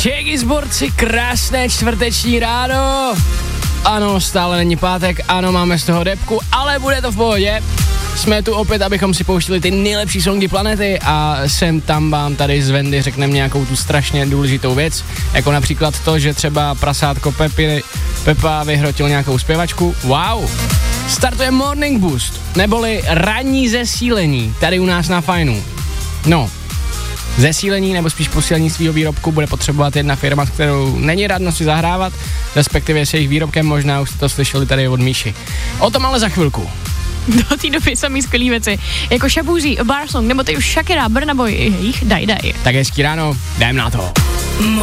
Čeky zborci, krásné čtvrteční ráno. Ano, stále není pátek, ano, máme z toho depku, ale bude to v pohodě. Jsme tu opět, abychom si pouštili ty nejlepší songy planety a sem tam vám tady z Vendy řekneme nějakou tu strašně důležitou věc, jako například to, že třeba prasátko Pepa vyhrotil nějakou zpěvačku. Wow! Startuje Morning Boost, neboli ranní zesílení, tady u nás na Fajnu. No, zesílení nebo spíš posílení svého výrobku bude potřebovat jedna firma, s kterou není radno si zahrávat, respektive s jejich výrobkem, možná už jste to slyšeli tady od Míši. O tom ale za chvilku. Do té doby samý skvělý věci, jako Shaboozey, Barsong, nebo teď už Shakira, Burna Boy, jejich Daj. Tak hezký ráno, jdem na to.